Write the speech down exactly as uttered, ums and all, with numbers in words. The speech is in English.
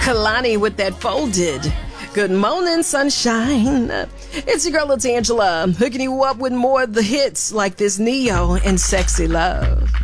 Kalani with that folded. Good morning, sunshine. It's your girl, it's Angela, hooking you up with more of the hits like this Neo and Sexy Love.